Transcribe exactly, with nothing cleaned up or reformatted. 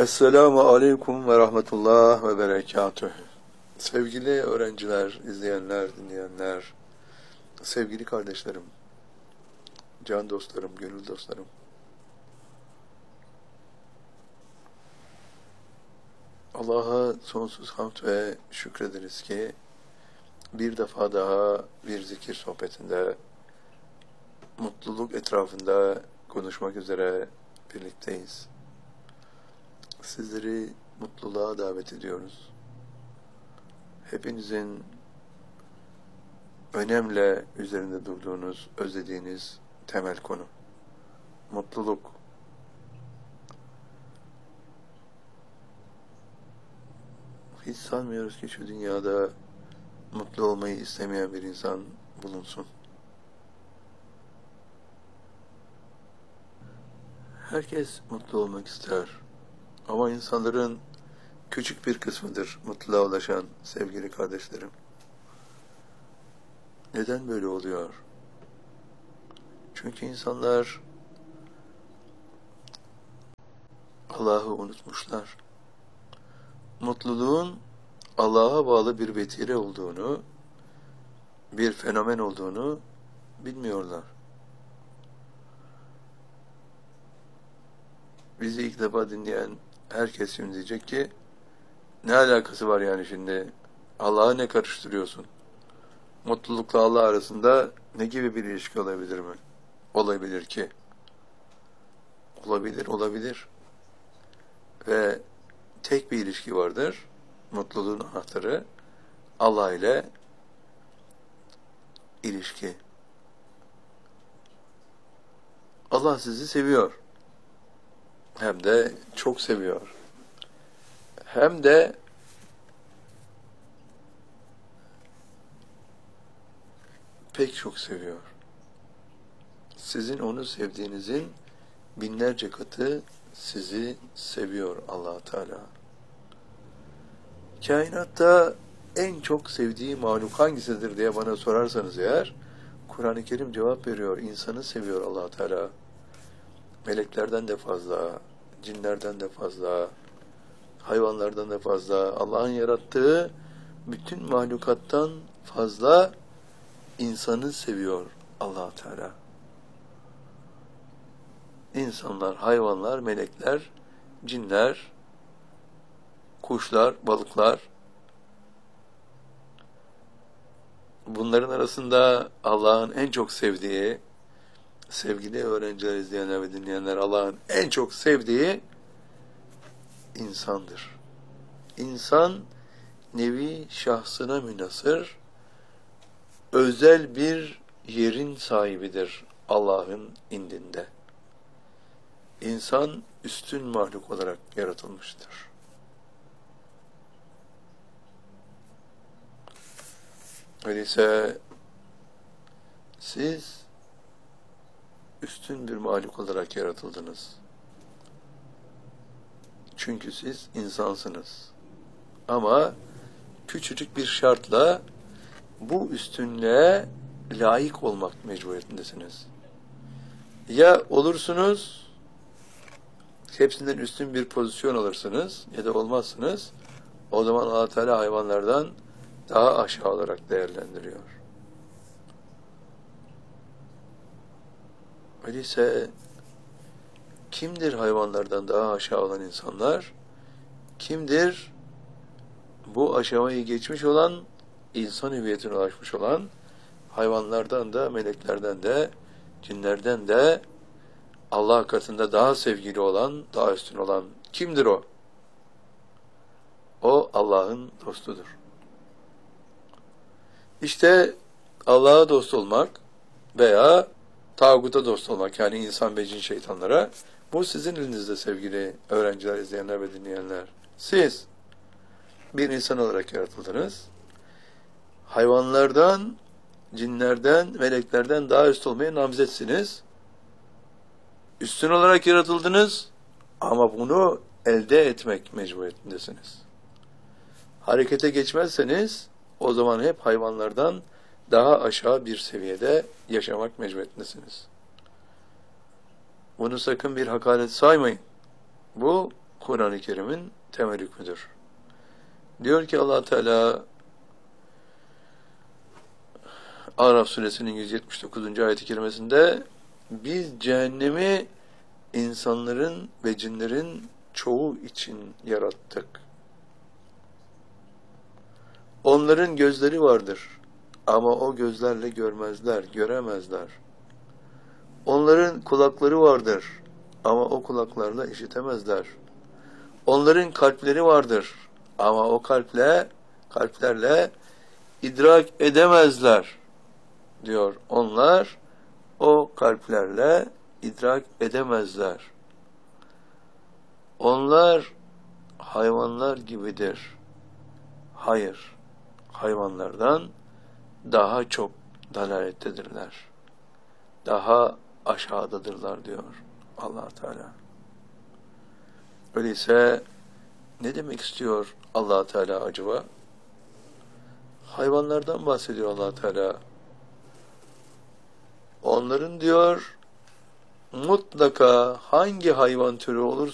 Esselamu Aleyküm ve Rahmetullah ve Berekatüh. Sevgili öğrenciler, izleyenler, dinleyenler, sevgili kardeşlerim, can dostlarım, gönül dostlarım. Allah'a sonsuz hamd ve şükrederiz ki bir defa daha bir zikir sohbetinde, mutluluk etrafında konuşmak üzere birlikteyiz. Sizleri mutluluğa davet ediyoruz. Hepinizin önemli üzerinde durduğunuz, özlediğiniz temel konu. Mutluluk. Hiç sanmıyoruz ki şu dünyada mutlu olmayı istemeyen bir insan bulunsun. Herkes mutlu olmak ister. Ama insanların küçük bir kısmıdır mutluluğa ulaşan sevgili kardeşlerim. Neden böyle oluyor? Çünkü insanlar Allah'ı unutmuşlar. Mutluluğun Allah'a bağlı bir vetire olduğunu, bir fenomen olduğunu bilmiyorlar. Bizi ilk defa dinleyen herkes şimdi diyecek ki, ne alakası var yani şimdi? Allah'a ne karıştırıyorsun? Mutlulukla Allah arasında ne gibi bir ilişki olabilir mi? Olabilir ki. Olabilir, olabilir. Ve tek bir ilişki vardır. Mutluluğun anahtarı Allah ile ilişki. Allah sizi seviyor. Hem de çok seviyor. Hem de pek çok seviyor. Sizin onu sevdiğinizin binlerce katı sizi seviyor Allah Teala. Kainatta en çok sevdiği mahluk hangisidir diye bana sorarsanız eğer, Kur'an-ı Kerim cevap veriyor. İnsanı seviyor Allah Teala. Meleklerden de fazla, cinlerden de fazla, hayvanlardan da fazla, Allah'ın yarattığı bütün mahlukattan fazla insanı seviyor Allah Teala. İnsanlar, hayvanlar, melekler, cinler, kuşlar, balıklar. Bunların arasında Allah'ın en çok sevdiği, sevgili öğrenciler, izleyenler ve dinleyenler, Allah'ın en çok sevdiği insandır. İnsan nevi şahsına münhasır, özel bir yerin sahibidir Allah'ın indinde. İnsan üstün mahluk olarak yaratılmıştır. Öyleyse siz üstün bir mahluk olarak yaratıldınız. Çünkü siz insansınız. Ama küçücük bir şartla bu üstünlüğe layık olmak mecburiyetindesiniz. Ya olursunuz, hepsinden üstün bir pozisyon alırsınız ya da olmazsınız. O zaman Allah Teala hayvanlardan daha aşağı olarak değerlendiriyor. Öyleyse kimdir hayvanlardan daha aşağı olan insanlar? Kimdir bu aşamayı geçmiş olan, insan hüviyetine ulaşmış olan, hayvanlardan da, meleklerden de, cinlerden de Allah katında daha sevgili olan, daha üstün olan kimdir o? O Allah'ın dostudur. İşte Allah'a dost olmak veya tağuta dost olmak, yani insan ve cin şeytanlara, bu sizin elinizde sevgili öğrenciler, izleyenler ve dinleyenler. Siz bir insan olarak yaratıldınız. Hayvanlardan, cinlerden, meleklerden daha üst olmaya namzetsiniz. Üstün olarak yaratıldınız ama bunu elde etmek mecburiyetindesiniz. Harekete geçmezseniz o zaman hep hayvanlardan daha aşağı bir seviyede yaşamak mecburiyetindesiniz. Bunu sakın bir hakaret saymayın. Bu Kur'an-ı Kerim'in temel hükmüdür. Diyor ki Allah Teala Araf suresinin yüz yetmiş dokuzuncu ayet-i kerimesinde, biz cehennemi insanların ve cinlerin çoğu için yarattık. Onların gözleri vardır ama o gözlerle görmezler, göremezler. Onların kulakları vardır ama o kulaklarla işitemezler. Onların kalpleri vardır ama o kalple, kalplerle idrak edemezler, diyor. Onlar o kalplerle idrak edemezler. Onlar hayvanlar gibidir. Hayır, hayvanlardan daha çok dalalettedirler. Daha aşağıdadırlar, diyor Allah Teala. Öyleyse ne demek istiyor Allah Teala acaba? Hayvanlardan bahsediyor Allah Teala. Onların, diyor, mutlaka hangi hayvan türü olursa